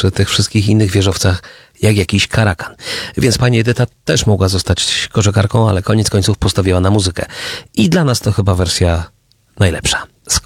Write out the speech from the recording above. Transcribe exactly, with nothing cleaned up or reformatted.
przy tych wszystkich innych wieżowcach jak jakiś karakan. Więc pani Edyta też mogła zostać koszykarką, ale koniec końców postawiła na muzykę. I dla nas to chyba wersja najlepsza.